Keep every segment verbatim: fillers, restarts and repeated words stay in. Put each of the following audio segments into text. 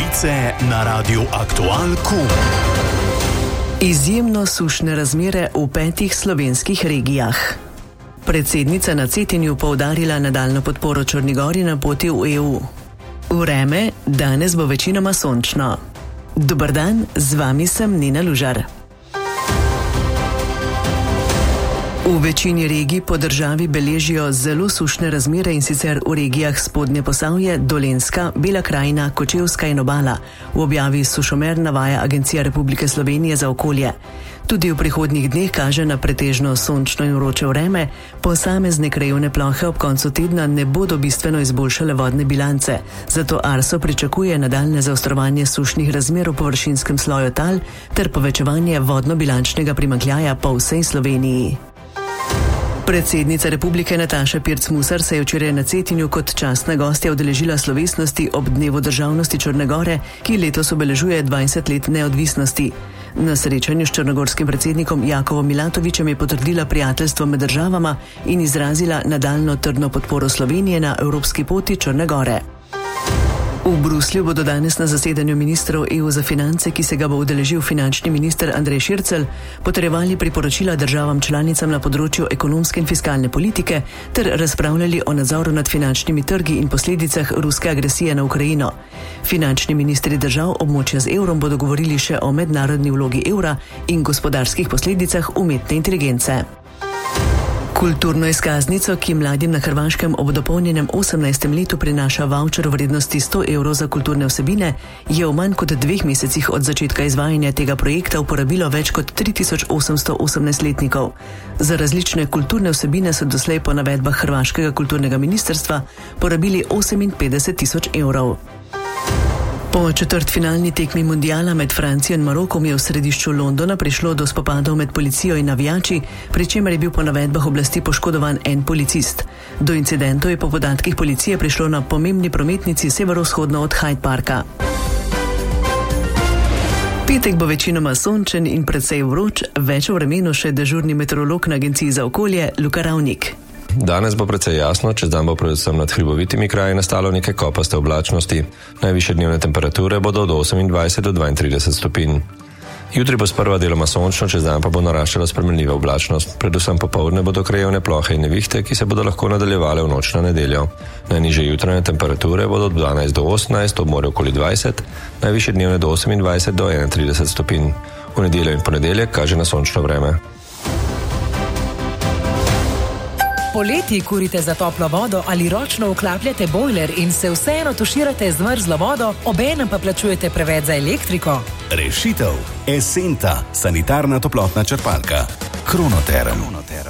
Novice na Radiu Aktual Q. Izjemno sušne razmere v petih slovenskih regijah. Predsednica na Cetinju poudarila nadaljno podporo Črni Gori na poti v E U. Vreme, danes bo večinoma sončno. Dober dan, z vami sem Nina Lužar. V večini regij po državi beležijo zelo sušne razmere, in sicer v regijah Spodnje Posavje, Dolenjska, Bela krajina, Kočevska in Obala. V objavi Sušomer navaja Agencija Republike Slovenije za okolje. Tudi v prihodnjih dneh kaže na pretežno sončno in vroče vreme, posamezne krajevne plohe ob koncu tedna ne bodo bistveno izboljšale vodne bilance, zato Arso pričakuje nadaljne zaostrovanje sušnih razmer v površinskem sloju tal ter povečevanje vodno-bilančnega primanjkljaja po vsej Sloveniji. Predsednica republike Nataša Pirc Musar se je včeraj na Cetinju kot častna gostja udeležila slovesnosti ob Dnevu državnosti Črne Gore, ki letos obeležuje dvajset let neodvisnosti. Na srečanju s črnogorskim predsednikom Jakovom Milatovićem je potrdila prijateljstvo med državama in izrazila nadaljno trdno podporo Slovenije na evropski poti Črne Gore. V Bruslju bodo danes na zasedanju ministrov E U za finance, ki se ga bo udeležil finančni minister Andrej Šircelj, potrjevali priporočila državam članicam na področju ekonomske in fiskalne politike ter razpravljali o nadzoru nad finančnimi trgi in posledicah ruske agresije na Ukrajino. Finančni ministri držav območja z evrom bodo govorili še o mednarodni vlogi evra in gospodarskih posledicah umetne inteligence. Kulturno izkaznico, ki mladim na Hrvaškem ob dopolnjenem osemnajstem letu prinaša vavčer v vrednosti sto evrov za kulturne vsebine, je v manj kot dveh mesecih od začetka izvajanja tega projekta uporabilo več kot tri tisoč osemsto osemnajstletnikov. Za različne kulturne vsebine so doslej po navedbah Hrvaškega kulturnega ministrstva porabili oseminpetdeset tisoč evrov. Po četrtfinalni tekmi mundiala med Francijo in Marokom je v središču Londona prišlo do spopadov med policijo in navijači, pri čemer je bil po navedbah oblasti poškodovan en policist. Do incidentov je po podatkih policije prišlo na pomembni prometnici severovzhodno od Hyde Parka. Petek bo večinoma sončen in precej vroč, več o vremenu še dežurni meteorolog na Agenciji za okolje Luka Ravnik. Danes bo precej jasno, čez dan bo predvsem nad hribovitimi kraji nastalo nekaj kopaste oblačnosti. Najvišje dnevne temperature bodo od osemindvajset do dvaintrideset stopinj. Jutri bo sprva deloma sončno, čez dan pa bo naraščala spremenljiva oblačnost. Predvsem popoldne bodo krajevne plohe in nevihte, ki se bodo lahko nadaljevale v noč na nedeljo. Najnižje jutranje temperature bodo od dvanajst do osemnajst, ob morju okoli dvajset, najvišje dnevne do osemindvajset do enaintrideset stopinj. V nedeljo in ponedeljek kaže na sončno vreme. Poleti kurite za toplo vodo ali ročno vklapljate bojler in se vseeno tuširate z mrzlo vodo, obenem pa plačujete preveč za elektriko? Rešitev. Esenta, sanitarna toplotna črpalka. Kronoterm.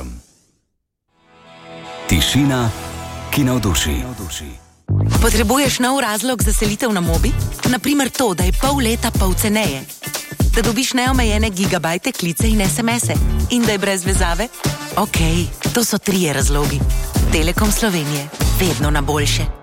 Tišina, ki navduši. Potrebuješ nov razlog za selitev na Mobi? Naprimer to, da je pol leta pol ceneje. Da dobiš neomejene gigabajte, klice in es em ese. In da je brez vezave? Okej, okay, to so trije razlogi. Telekom Slovenije. Vedno na boljše.